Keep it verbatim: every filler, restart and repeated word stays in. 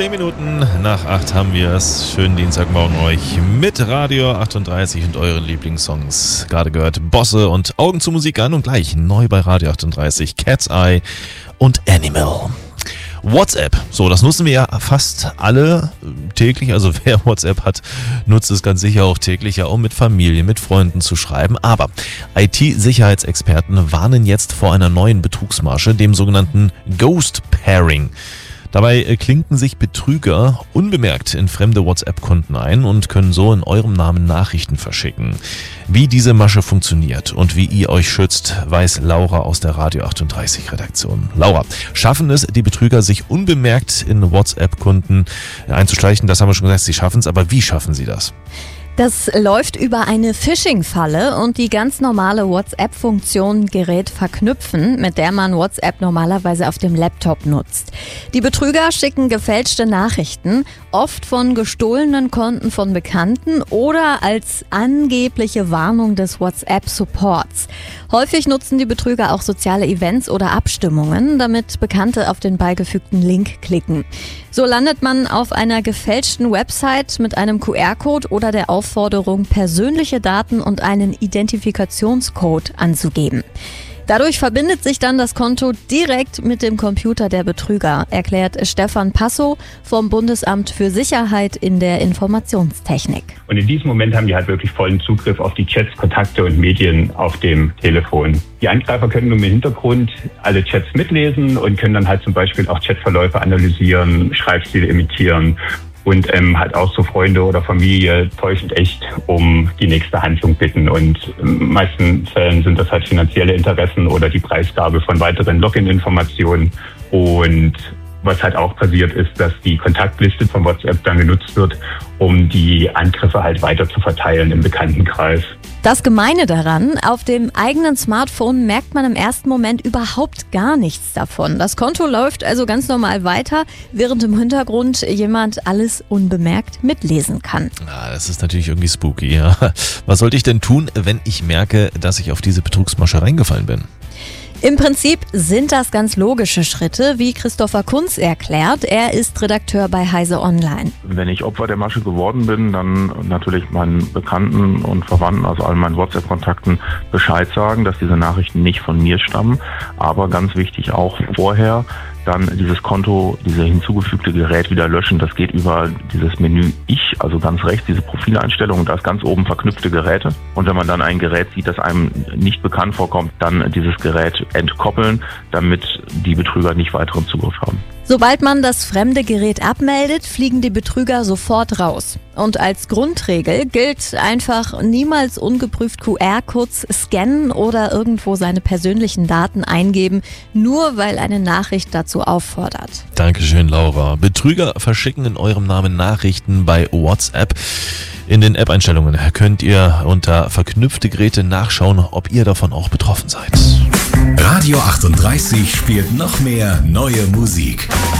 Zehn Minuten nach acht haben wir es. Schönen Dienstagmorgen euch mit Radio achtunddreißig und euren Lieblingssongs. Gerade gehört Bosse und Augen zur Musik an und gleich neu bei Radio achtunddreißig Cat's Eye und Animal. WhatsApp, so, das nutzen wir ja fast alle täglich, also wer WhatsApp hat, nutzt es ganz sicher auch täglich, ja, um mit Familie, mit Freunden zu schreiben, aber I T-Sicherheitsexperten warnen jetzt vor einer neuen Betrugsmasche, dem sogenannten Ghost Pairing. Dabei klinken sich Betrüger unbemerkt in fremde WhatsApp-Konten ein und können so in eurem Namen Nachrichten verschicken. Wie diese Masche funktioniert und wie ihr euch schützt, weiß Laura aus der Radio achtunddreißig Redaktion. Laura, schaffen es die Betrüger, sich unbemerkt in WhatsApp-Konten einzuschleichen? Das haben wir schon gesagt, sie schaffen es, aber wie schaffen sie das? Das läuft über eine Phishing-Falle und die ganz normale WhatsApp-Funktion Gerät verknüpfen, mit der man WhatsApp normalerweise auf dem Laptop nutzt. Die Betrüger schicken gefälschte Nachrichten, oft von gestohlenen Konten von Bekannten oder als angebliche Warnung des WhatsApp-Supports. Häufig nutzen die Betrüger auch soziale Events oder Abstimmungen, damit Bekannte auf den beigefügten Link klicken. So landet man auf einer gefälschten Website mit einem Q R-Code oder der Aufforderung, persönliche Daten und einen Identifikationscode anzugeben. Dadurch verbindet sich dann das Konto direkt mit dem Computer der Betrüger, erklärt Stefan Passow vom Bundesamt für Sicherheit in der Informationstechnik. Und in diesem Moment haben die halt wirklich vollen Zugriff auf die Chats, Kontakte und Medien auf dem Telefon. Die Angreifer können nun im Hintergrund alle Chats mitlesen und können dann halt zum Beispiel auch Chatverläufe analysieren, Schreibstile imitieren. Und ähm, halt auch so Freunde oder Familie täuschend echt um die nächste Handlung bitten. Und in den meisten Fällen sind das halt finanzielle Interessen oder die Preisgabe von weiteren Login-Informationen. Und was halt auch passiert ist, dass die Kontaktliste von WhatsApp dann genutzt wird, um die Angriffe halt weiter zu verteilen im Bekanntenkreis. Das Gemeine daran, auf dem eigenen Smartphone merkt man im ersten Moment überhaupt gar nichts davon. Das Konto läuft also ganz normal weiter, während im Hintergrund jemand alles unbemerkt mitlesen kann. Ja, das ist natürlich irgendwie spooky. Ja. Was sollte ich denn tun, wenn ich merke, dass ich auf diese Betrugsmasche reingefallen bin? Im Prinzip sind das ganz logische Schritte, wie Christopher Kunz erklärt. Er ist Redakteur bei Heise Online. Wenn ich Opfer der Masche geworden bin, dann natürlich meinen Bekannten und Verwandten, also all meinen WhatsApp-Kontakten Bescheid sagen, dass diese Nachrichten nicht von mir stammen. Aber ganz wichtig auch vorher dann dieses Konto, diese hinzugefügte Gerät wieder löschen. Das geht über dieses Menü Ich, also ganz rechts, diese Profileinstellung, da ist ganz oben verknüpfte Geräte. Und wenn man dann ein Gerät sieht, das einem nicht bekannt vorkommt, dann dieses Gerät entkoppeln, damit die Betrüger nicht weiteren Zugriff haben. Sobald man das fremde Gerät abmeldet, fliegen die Betrüger sofort raus. Und als Grundregel gilt einfach niemals ungeprüft Q R-Codes scannen oder irgendwo seine persönlichen Daten eingeben, nur weil eine Nachricht dazu auffordert. Dankeschön, Laura. Betrüger verschicken in eurem Namen Nachrichten bei WhatsApp. In den App-Einstellungen könnt ihr unter verknüpfte Geräte nachschauen, ob ihr davon auch betroffen seid. Radio achtunddreißig spielt noch mehr neue Musik.